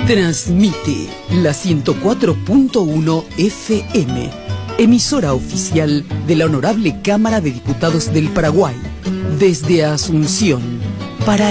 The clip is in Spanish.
Transmite la 104.1 FM, emisora oficial de la Honorable Cámara de Diputados del Paraguay, desde Asunción, para